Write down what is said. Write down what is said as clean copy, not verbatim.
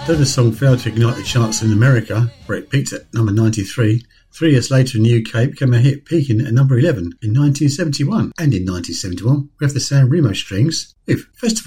Though the song failed to ignite the charts in America, where it peaked at number 93, 3 years later in the UK it became a hit, peaking at number 11 in 1971. And in 1971, we have the San Remo Strings with Festival